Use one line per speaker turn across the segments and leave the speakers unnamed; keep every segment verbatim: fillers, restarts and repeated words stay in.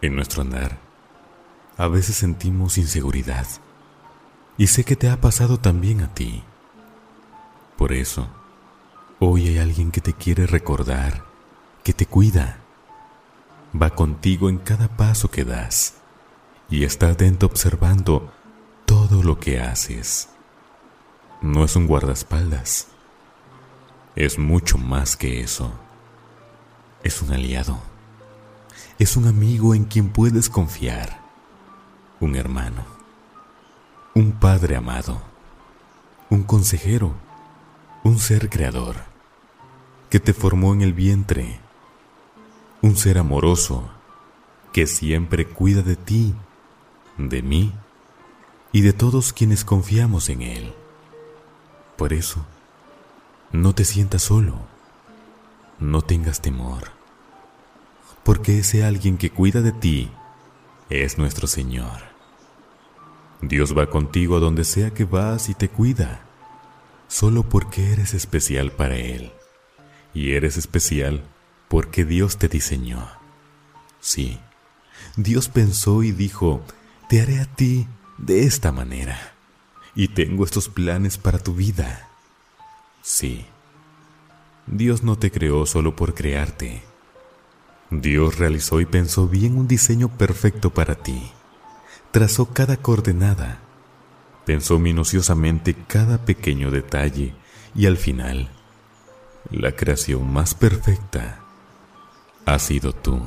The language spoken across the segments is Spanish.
En nuestro andar, a veces sentimos inseguridad, y sé que te ha pasado también a ti. Por eso, hoy hay alguien que te quiere recordar, que te cuida, va contigo en cada paso que das, y está atento observando todo lo que haces. No es un guardaespaldas, es mucho más que eso. Es un aliado, es un amigo en quien puedes confiar, un hermano, un padre amado, un consejero, un ser creador que te formó en el vientre, un ser amoroso que siempre cuida de ti, de mí y de todos quienes confiamos en él. Por eso, no te sientas solo, no tengas temor, porque ese alguien que cuida de ti es nuestro Señor. Dios va contigo a donde sea que vas y te cuida, solo porque eres especial para Él, y eres especial porque Dios te diseñó. Sí, Dios pensó y dijo, te haré a ti de esta manera, y tengo estos planes para tu vida. Sí, Dios no te creó solo por crearte. Dios realizó y pensó bien un diseño perfecto para ti. Trazó cada coordenada, pensó minuciosamente cada pequeño detalle y al final, la creación más perfecta ha sido tú.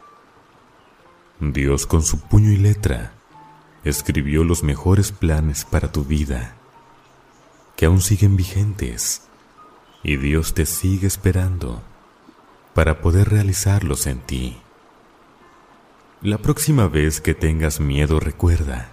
Dios con su puño y letra escribió los mejores planes para tu vida, que aún siguen vigentes, y Dios te sigue esperando para poder realizarlos en ti. La próxima vez que tengas miedo, recuerda,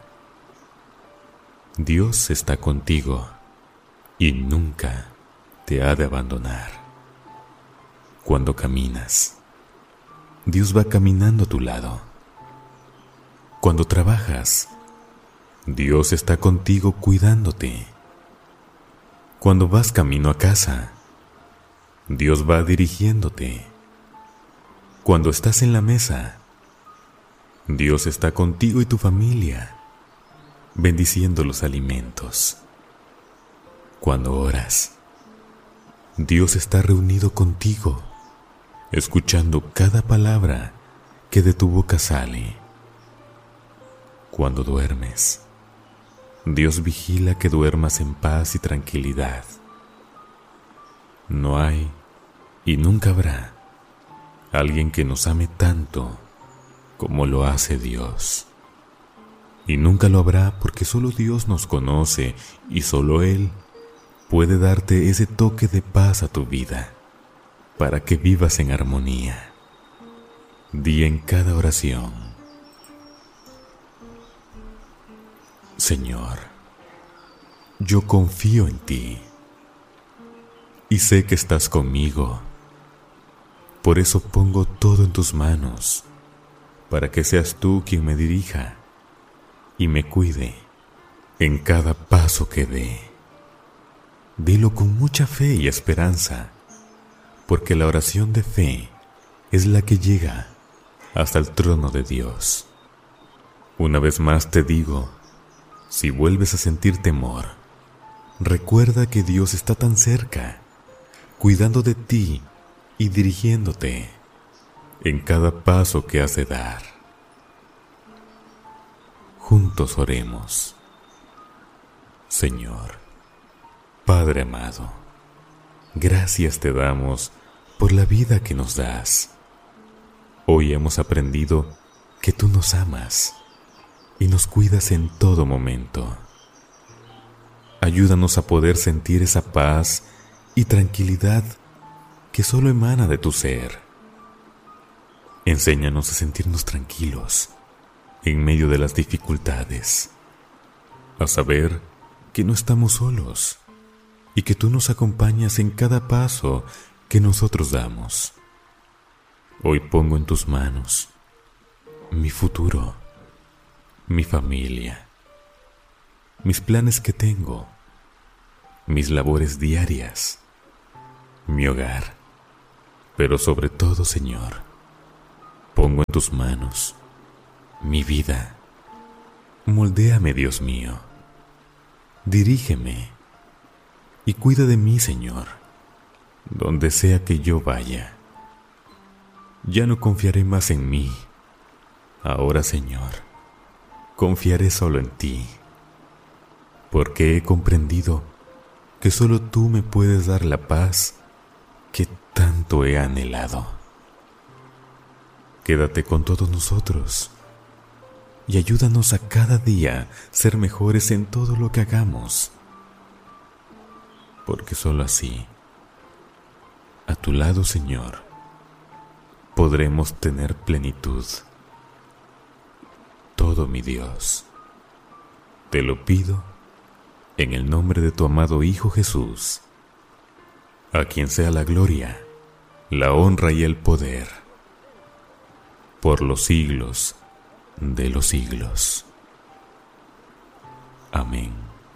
Dios está contigo y nunca te ha de abandonar. Cuando caminas, Dios va caminando a tu lado. Cuando trabajas, Dios está contigo cuidándote. Cuando vas camino a casa, Dios va dirigiéndote. Cuando estás en la mesa, Dios está contigo y tu familia, bendiciendo los alimentos. Cuando oras, Dios está reunido contigo, escuchando cada palabra que de tu boca sale. Cuando duermes, Dios vigila que duermas en paz y tranquilidad. No hay y nunca habrá alguien que nos ame tanto como lo hace Dios. Y nunca lo habrá porque solo Dios nos conoce y solo Él puede darte ese toque de paz a tu vida para que vivas en armonía. Di en cada oración: Señor, yo confío en ti y sé que estás conmigo. Por eso pongo todo en tus manos, para que seas tú quien me dirija y me cuide en cada paso que dé. Dilo con mucha fe y esperanza, porque la oración de fe es la que llega hasta el trono de Dios. Una vez más te digo, si vuelves a sentir temor, recuerda que Dios está tan cerca, cuidando de ti y dirigiéndote en cada paso que has de dar. Juntos oremos. Señor, Padre amado, gracias te damos por la vida que nos das. Hoy hemos aprendido que tú nos amas y nos cuidas en todo momento. Ayúdanos a poder sentir esa paz y tranquilidad que solo emana de tu ser. Enséñanos a sentirnos tranquilos en medio de las dificultades, a saber que no estamos solos y que tú nos acompañas en cada paso que nosotros damos. Hoy pongo en tus manos mi futuro, mi familia, mis planes que tengo, mis labores diarias, mi hogar, pero sobre todo, Señor, pongo en tus manos mi vida. Moldéame, Dios mío. Dirígeme y cuida de mí, Señor, donde sea que yo vaya. Ya no confiaré más en mí. Ahora, Señor, confiaré solo en ti, porque he comprendido que solo tú me puedes dar la paz que tanto he anhelado. Quédate con todos nosotros y ayúdanos a cada día ser mejores en todo lo que hagamos, porque solo así, a tu lado, Señor, podremos tener plenitud. Todo, mi Dios, te lo pido en el nombre de tu amado Hijo Jesús, a quien sea la gloria, la honra y el poder, por los siglos de los siglos. Amén.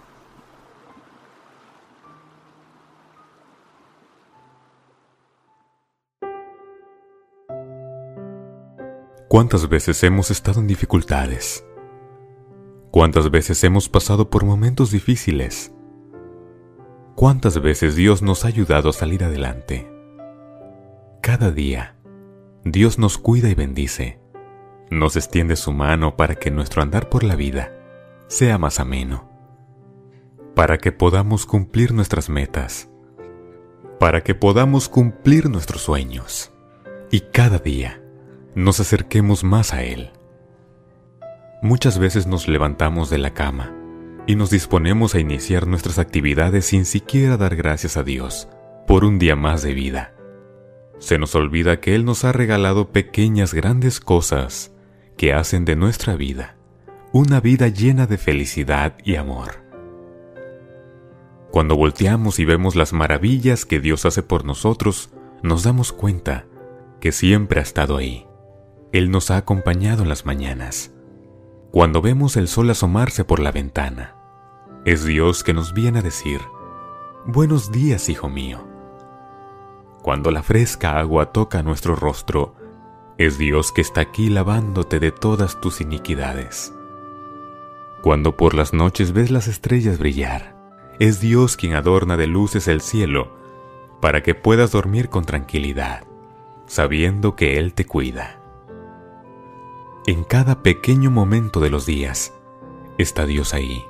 ¿Cuántas veces hemos estado en dificultades? ¿Cuántas veces hemos pasado por momentos difíciles? ¿Cuántas veces Dios nos ha ayudado a salir adelante? Cada día, Dios nos cuida y bendice. Nos extiende su mano para que nuestro andar por la vida sea más ameno, para que podamos cumplir nuestras metas, para que podamos cumplir nuestros sueños y cada día nos acerquemos más a Él. Muchas veces nos levantamos de la cama y nos disponemos a iniciar nuestras actividades sin siquiera dar gracias a Dios por un día más de vida. Se nos olvida que Él nos ha regalado pequeñas grandes cosas que hacen de nuestra vida una vida llena de felicidad y amor. Cuando volteamos y vemos las maravillas que Dios hace por nosotros, nos damos cuenta que siempre ha estado ahí. Él nos ha acompañado en las mañanas. Cuando vemos el sol asomarse por la ventana, es Dios que nos viene a decir: «Buenos días, hijo mío». Cuando la fresca agua toca nuestro rostro, es Dios que está aquí lavándote de todas tus iniquidades. Cuando por las noches ves las estrellas brillar, es Dios quien adorna de luces el cielo para que puedas dormir con tranquilidad, sabiendo que Él te cuida. En cada pequeño momento de los días está Dios ahí.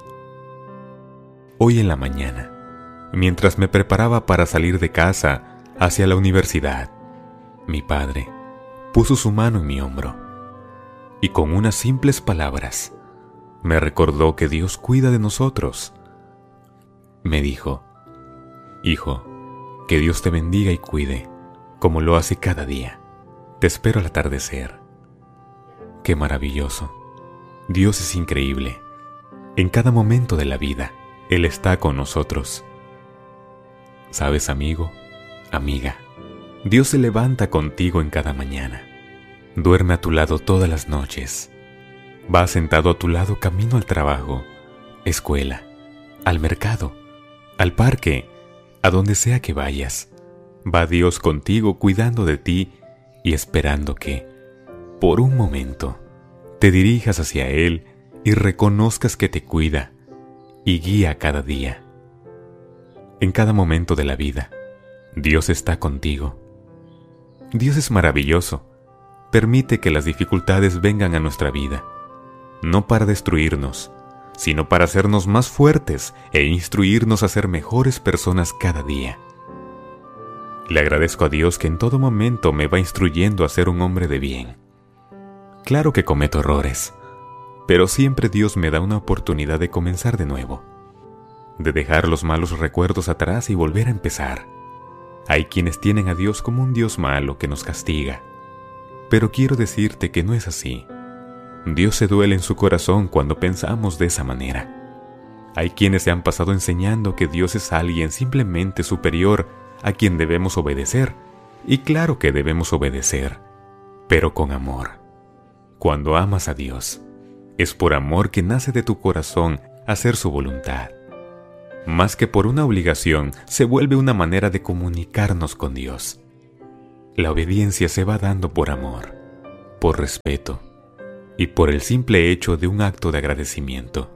Hoy en la mañana, mientras me preparaba para salir de casa hacia la universidad, mi padre puso su mano en mi hombro y con unas simples palabras me recordó que Dios cuida de nosotros. Me dijo: «Hijo, que Dios te bendiga y cuide, como lo hace cada día. Te espero al atardecer». ¡Qué maravilloso! Dios es increíble. En cada momento de la vida, Él está con nosotros. ¿Sabes, amigo, amiga? Dios se levanta contigo en cada mañana. Duerme a tu lado todas las noches. Va sentado a tu lado camino al trabajo, escuela, al mercado, al parque, a donde sea que vayas. Va Dios contigo cuidando de ti y esperando que, por un momento, te dirijas hacia Él y reconozcas que te cuida y guía cada día. En cada momento de la vida, Dios está contigo. Dios es maravilloso. Permite que las dificultades vengan a nuestra vida, no para destruirnos, sino para hacernos más fuertes e instruirnos a ser mejores personas cada día. Le agradezco a Dios que en todo momento me va instruyendo a ser un hombre de bien. Claro que cometo errores, pero siempre Dios me da una oportunidad de comenzar de nuevo, de dejar los malos recuerdos atrás y volver a empezar. Hay quienes tienen a Dios como un Dios malo que nos castiga, pero quiero decirte que no es así. Dios se duele en su corazón cuando pensamos de esa manera. Hay quienes se han pasado enseñando que Dios es alguien simplemente superior a quien debemos obedecer, y claro que debemos obedecer, pero con amor. Cuando amas a Dios, es por amor que nace de tu corazón hacer su voluntad. Más que por una obligación, se vuelve una manera de comunicarnos con Dios. La obediencia se va dando por amor, por respeto y por el simple hecho de un acto de agradecimiento.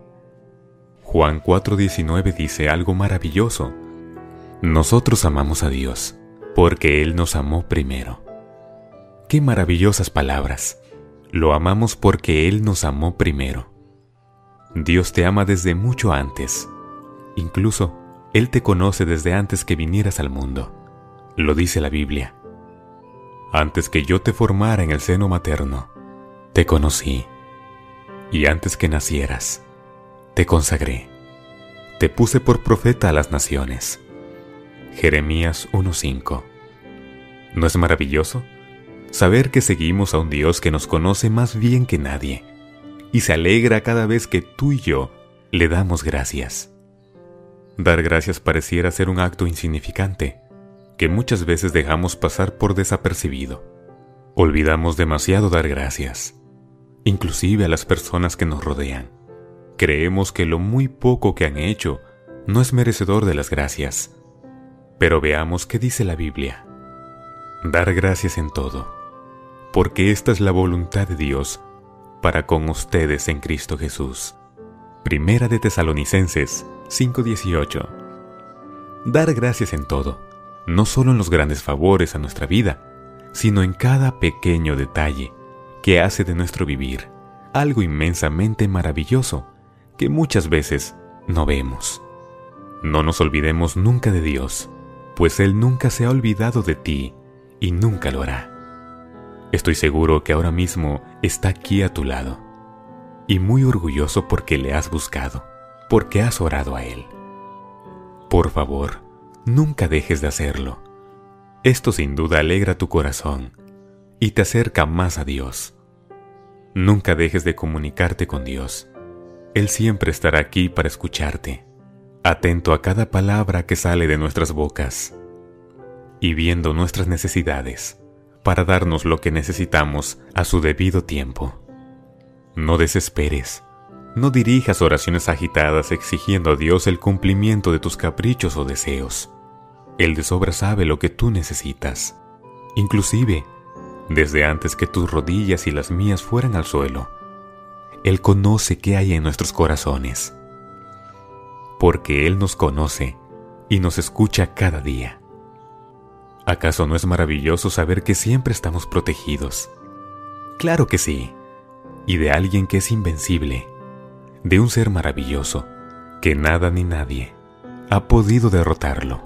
Juan cuatro diecinueve dice algo maravilloso: nosotros amamos a Dios porque Él nos amó primero. ¡Qué maravillosas palabras! Lo amamos porque Él nos amó primero. Dios te ama desde mucho antes. Incluso, Él te conoce desde antes que vinieras al mundo. Lo dice la Biblia. Antes que yo te formara en el seno materno, te conocí. Y antes que nacieras, te consagré. Te puse por profeta a las naciones. Jeremías uno cinco. ¿No es maravilloso saber que seguimos a un Dios que nos conoce más bien que nadie y se alegra cada vez que tú y yo le damos gracias? Dar gracias pareciera ser un acto insignificante que muchas veces dejamos pasar por desapercibido. Olvidamos demasiado dar gracias, inclusive a las personas que nos rodean. Creemos que lo muy poco que han hecho no es merecedor de las gracias. Pero veamos qué dice la Biblia. Dar gracias en todo, porque esta es la voluntad de Dios para con ustedes en Cristo Jesús. Primera de Tesalonicenses cinco dieciocho. Dar gracias en todo, no solo en los grandes favores a nuestra vida, sino en cada pequeño detalle que hace de nuestro vivir algo inmensamente maravilloso que muchas veces no vemos. No nos olvidemos nunca de Dios, pues Él nunca se ha olvidado de ti y nunca lo hará. Estoy seguro que ahora mismo está aquí a tu lado y muy orgulloso porque le has buscado, porque has orado a Él. Por favor, nunca dejes de hacerlo. Esto sin duda alegra tu corazón y te acerca más a Dios. Nunca dejes de comunicarte con Dios. Él siempre estará aquí para escucharte, atento a cada palabra que sale de nuestras bocas y viendo nuestras necesidades para darnos lo que necesitamos a su debido tiempo. No desesperes, no dirijas oraciones agitadas exigiendo a Dios el cumplimiento de tus caprichos o deseos. Él de sobra sabe lo que tú necesitas, inclusive desde antes que tus rodillas y las mías fueran al suelo. Él conoce qué hay en nuestros corazones, porque Él nos conoce y nos escucha cada día. ¿Acaso no es maravilloso saber que siempre estamos protegidos? Claro que sí, y de alguien que es invencible, de un ser maravilloso, que nada ni nadie ha podido derrotarlo.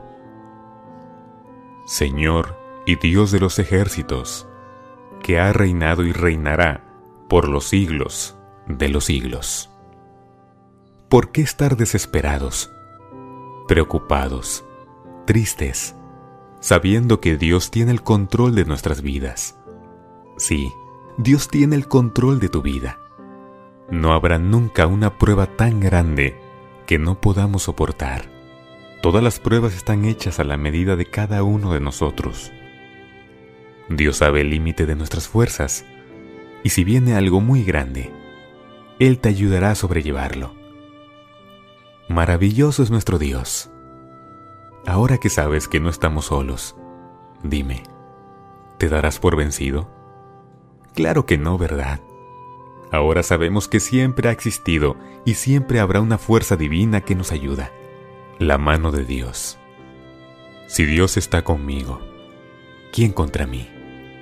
Señor y Dios de los ejércitos, que ha reinado y reinará por los siglos de los siglos. ¿Por qué estar desesperados, preocupados, tristes, sabiendo que Dios tiene el control de nuestras vidas? Sí, Dios tiene el control de tu vida. No habrá nunca una prueba tan grande que no podamos soportar. Todas las pruebas están hechas a la medida de cada uno de nosotros. Dios sabe el límite de nuestras fuerzas, y si viene algo muy grande, Él te ayudará a sobrellevarlo. Maravilloso es nuestro Dios. Ahora que sabes que no estamos solos, dime, ¿te darás por vencido? Claro que no, ¿verdad? Ahora sabemos que siempre ha existido y siempre habrá una fuerza divina que nos ayuda, la mano de Dios. Si Dios está conmigo, ¿quién contra mí?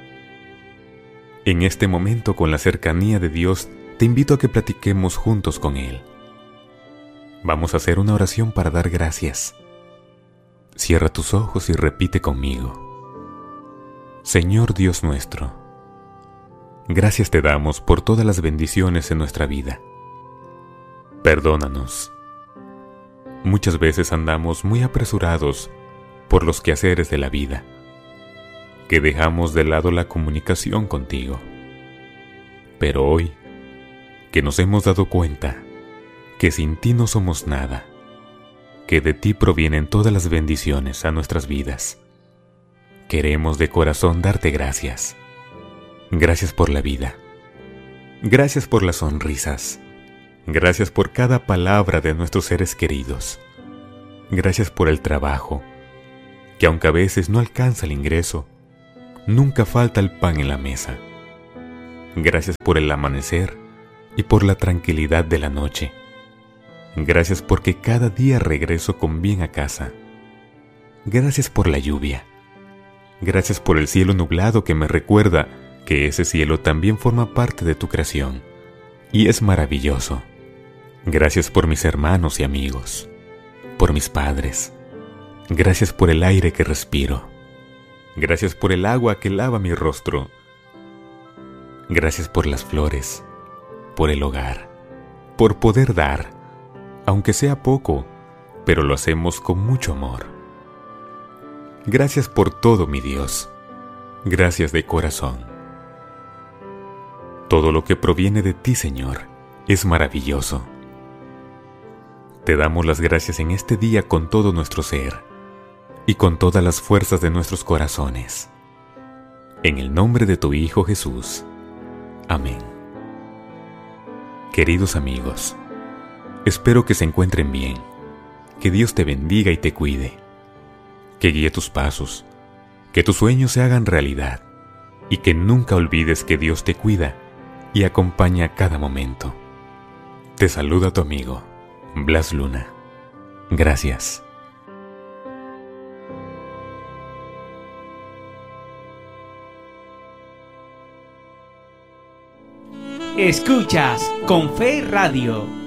En este momento, con la cercanía de Dios, te invito a que platiquemos juntos con Él. Vamos a hacer una oración para dar gracias. Cierra tus ojos y repite conmigo. Señor Dios nuestro, gracias te damos por todas las bendiciones en nuestra vida. Perdónanos. Muchas veces andamos muy apresurados por los quehaceres de la vida, que dejamos de lado la comunicación contigo. Pero hoy, que nos hemos dado cuenta que sin ti no somos nada, que de ti provienen todas las bendiciones a nuestras vidas, queremos de corazón darte gracias. Gracias por la vida. Gracias por las sonrisas. Gracias por cada palabra de nuestros seres queridos. Gracias por el trabajo, que aunque a veces no alcanza el ingreso, nunca falta el pan en la mesa. Gracias por el amanecer y por la tranquilidad de la noche. Gracias porque cada día regreso con bien a casa. Gracias por la lluvia. Gracias por el cielo nublado que me recuerda que ese cielo también forma parte de tu creación y es maravilloso. Gracias por mis hermanos y amigos, por mis padres. Gracias por el aire que respiro. Gracias por el agua que lava mi rostro. Gracias por las flores, por el hogar, por poder dar, aunque sea poco, pero lo hacemos con mucho amor. Gracias por todo, mi Dios. Gracias de corazón. Todo lo que proviene de ti, Señor, es maravilloso. Te damos las gracias en este día con todo nuestro ser y con todas las fuerzas de nuestros corazones. En el nombre de tu Hijo Jesús. Amén. Queridos amigos, espero que se encuentren bien, que Dios te bendiga y te cuide, que guíe tus pasos, que tus sueños se hagan realidad y que nunca olvides que Dios te cuida y acompaña a cada momento. Te saluda tu amigo, Blas Luna. Gracias.
Escuchas Con Fe Radio.